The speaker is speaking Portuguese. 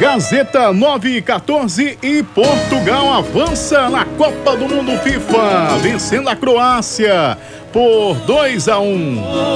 Gazeta 9-14 e Portugal avança na Copa do Mundo FIFA, vencendo a Croácia por 2-1.